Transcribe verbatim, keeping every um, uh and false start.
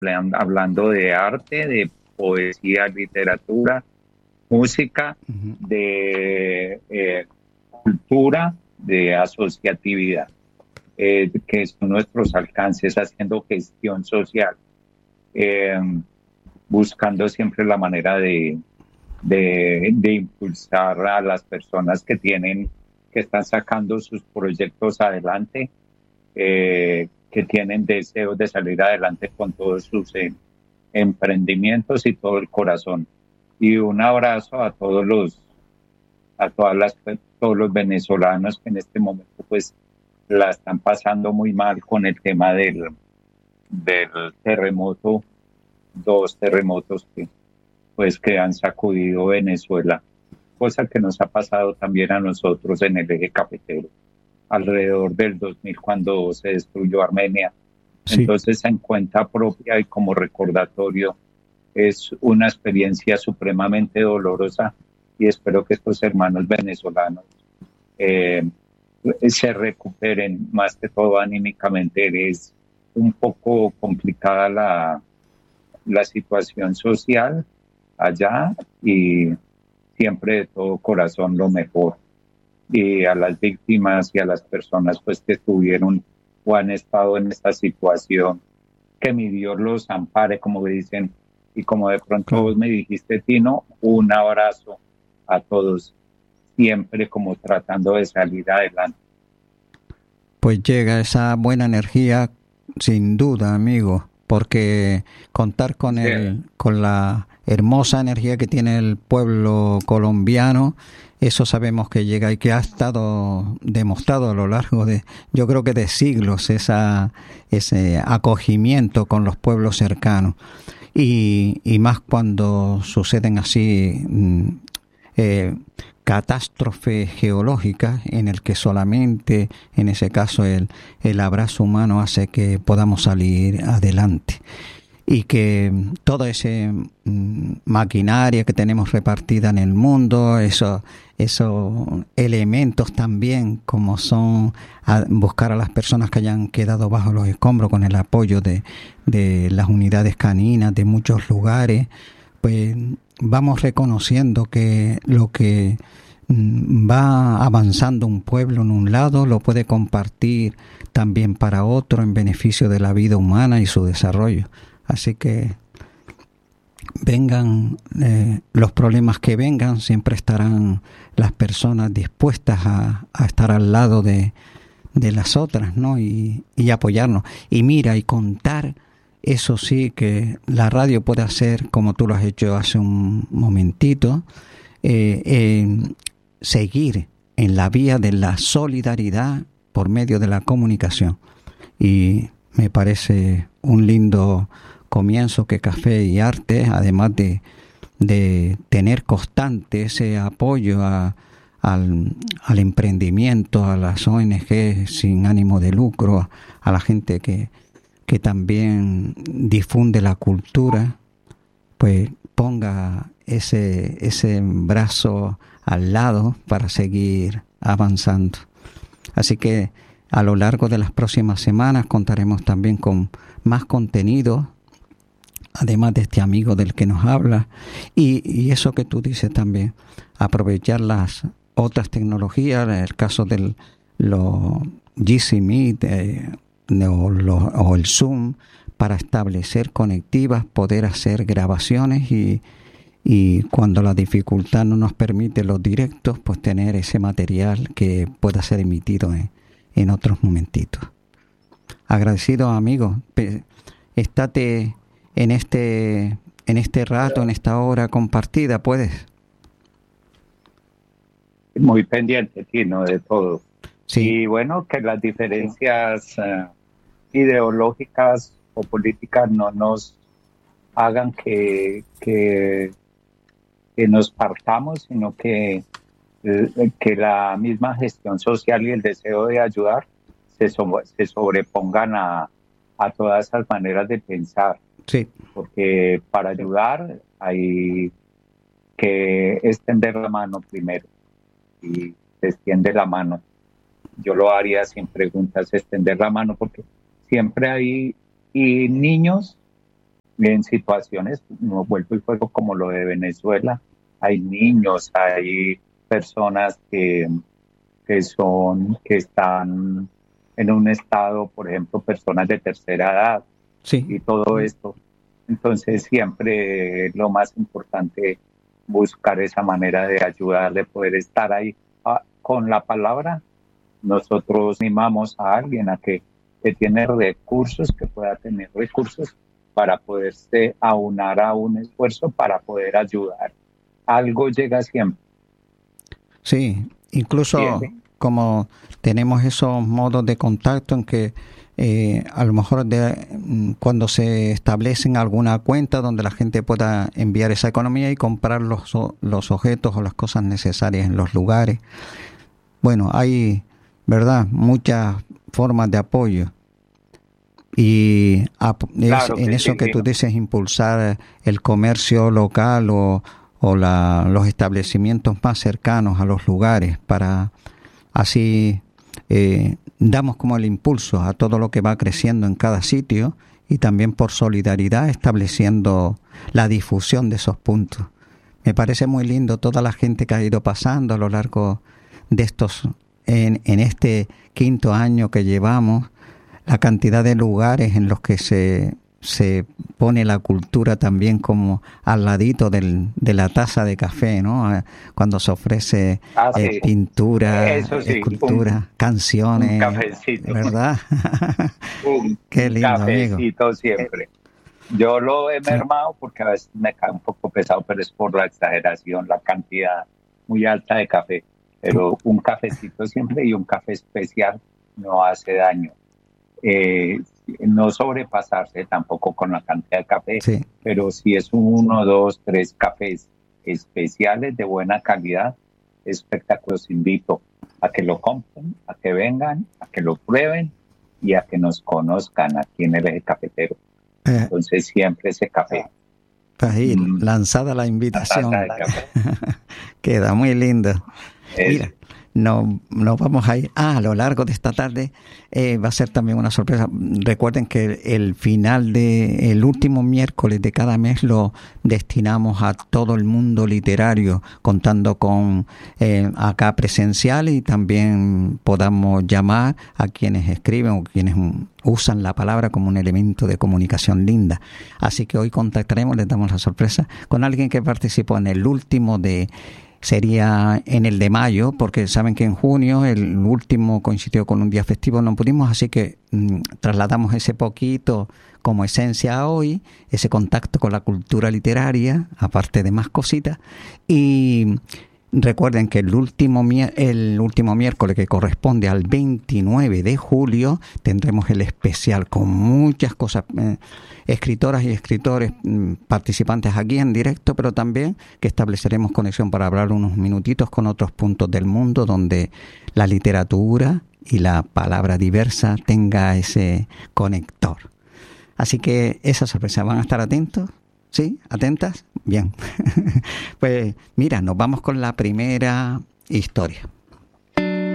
hablan- hablando de arte, de poesía, literatura, música, Ujú. de eh, cultura, de asociatividad, eh, que son nuestros alcances haciendo gestión social, eh, buscando siempre la manera de, de, de impulsar a las personas que tienen, que están sacando sus proyectos adelante, eh, que tienen deseos de salir adelante con todos sus eh, emprendimientos y todo el corazón. Y un abrazo a todos los, a todas las, todos los venezolanos que en este momento pues la están pasando muy mal con el tema del, del terremoto, dos terremotos que pues que han sacudido Venezuela, cosa que nos ha pasado también a nosotros en el eje cafetero, alrededor del dos mil cuando se destruyó Armenia. Sí, Entonces, en cuenta propia y como recordatorio, es una experiencia supremamente dolorosa y espero que estos hermanos venezolanos eh, se recuperen más que todo anímicamente. Es un poco complicada la, la situación social allá y siempre de todo corazón lo mejor. Y a las víctimas y a las personas pues que estuvieron o han estado en esta situación, que mi Dios los ampare, como dicen, y como de pronto claro. vos me dijiste, Tino, un abrazo a todos, siempre como tratando de salir adelante. Pues llega esa buena energía sin duda, amigo, porque contar con Sí, el, con la hermosa energía que tiene el pueblo colombiano, eso sabemos que llega y que ha estado demostrado a lo largo de, yo creo que de siglos, esa, ese acogimiento con los pueblos cercanos. Y, y más cuando suceden así mm, eh, catástrofes geológicas en el que solamente en ese caso el, el abrazo humano hace que podamos salir adelante y que toda esa mm, maquinaria que tenemos repartida en el mundo, esos, esos elementos también como son a buscar a las personas que hayan quedado bajo los escombros con el apoyo de, de las unidades caninas de muchos lugares, pues vamos reconociendo que lo que mm, va avanzando un pueblo en un lado lo puede compartir también para otro en beneficio de la vida humana y su desarrollo. Así que vengan eh, los problemas que vengan, siempre estarán las personas dispuestas a, a estar al lado de, de las otras, ¿no? Y, y apoyarnos. Y mira, y contar, eso sí, que la radio puede hacer, como tú lo has hecho hace un momentito, eh, eh, seguir en la vía de la solidaridad por medio de la comunicación. Y me parece un lindo comienzo que Café y Arte, además de, de tener constante ese apoyo a, al, al emprendimiento, a las O N G sin ánimo de lucro, a, a la gente que, que también difunde la cultura, pues ponga ese, ese brazo al lado para seguir avanzando. Así que a lo largo de las próximas semanas contaremos también con más contenido, además de este amigo del que nos habla, y, y eso que tú dices también, aprovechar las otras tecnologías, en el caso del lo G C Meet eh, o, lo, o el Zoom, para establecer conectivas, poder hacer grabaciones y, y cuando la dificultad no nos permite los directos, pues tener ese material que pueda ser emitido en, en otros momentitos. Agradecido, amigo. Estate en este en este rato, en esta hora compartida, ¿puedes? muy pendiente, Tino, de todo. Sí, Y bueno, que las diferencias uh, ideológicas o políticas no nos hagan que, que, que nos partamos, sino que, eh, que la misma gestión social y el deseo de ayudar se, so, se sobrepongan a, a todas esas maneras de pensar. sí. Porque para ayudar hay que extender la mano primero y se extiende la mano. Yo lo haría sin preguntas, extender la mano, porque siempre hay y niños en situaciones, no vuelvo el fuego como lo de Venezuela, hay niños, hay personas que, que son, que están en un estado, por ejemplo, personas de tercera edad, sí, y todo esto. Entonces siempre lo más importante buscar esa manera de ayudar, de poder estar ahí. Ah, con la palabra, nosotros animamos a alguien a que, que tiene recursos, que pueda tener recursos para poderse aunar a un esfuerzo para poder ayudar. Algo llega siempre. Sí, incluso ¿Entiende? como tenemos esos modos de contacto en que eh, a lo mejor de, cuando se establecen alguna cuenta donde la gente pueda enviar esa economía y comprar los, los objetos o las cosas necesarias en los lugares. Bueno, hay, ¿verdad?, muchas formas de apoyo. Y es Claro en que eso sí, que sí. tú dices, impulsar el comercio local o, o la, los establecimientos más cercanos a los lugares, para así eh, damos como el impulso a todo lo que va creciendo en cada sitio, y también por solidaridad estableciendo la difusión de esos puntos. Me parece muy lindo toda la gente que ha ido pasando a lo largo de estos, en, en este quinto año que llevamos, la cantidad de lugares en los que se, se pone la cultura también como al ladito del, de la taza de café, ¿no? Cuando se ofrece Ah, eh, sí. pintura, Eso sí, escultura, un, canciones, un cafecito. ¿verdad? Un, Qué un lindo, amigo. cafecito siempre. Yo lo he Sí. mermado porque a veces me cae un poco pesado, pero es por la exageración, la cantidad muy alta de café. Pero un cafecito siempre, y un café especial no hace daño. Eh, no sobrepasarse tampoco con la cantidad de café, Sí. pero si es uno, dos, tres cafés especiales de buena calidad, espectáculo. Los invito a que lo compren, a que vengan, a que lo prueben y a que nos conozcan aquí en el Eje Cafetero. Eh, Entonces siempre ese café. pues ahí, Mm, lanzada la la invitación. taza de café. Queda muy lindo. Es, Mira, no, nos vamos a ir. Ah, a lo largo de esta tarde eh, va a ser también una sorpresa. Recuerden que el final de el último miércoles de cada mes lo destinamos a todo el mundo literario, contando con eh, acá presencial, y también podamos llamar a quienes escriben o quienes usan la palabra como un elemento de comunicación linda. Así que hoy contactaremos, les damos la sorpresa, con alguien que participó en el último de... Sería en el de mayo, porque saben que en junio el último coincidió con un día festivo, no pudimos, así que mmm, trasladamos ese poquito como esencia a hoy, ese contacto con la cultura literaria, aparte de más cositas. Y recuerden que el último, el último miércoles, que corresponde al veintinueve de julio, tendremos el especial con muchas cosas, eh, escritoras y escritores mm, participantes aquí en directo, pero también que estableceremos conexión para hablar unos minutitos con otros puntos del mundo donde la literatura y la palabra diversa tenga ese conector. Así que esa sorpresa, ¿van a estar atentos? ¿Sí? ¿Atentas? Bien. Pues mira, nos vamos con la primera historia.